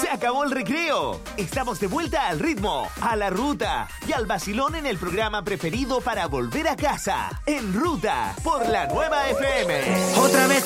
Se acabó el recreo. Estamos de vuelta al ritmo, a la ruta y al vacilón en el programa preferido para volver a casa. En Ruta, por la Nueva FM. Otra vez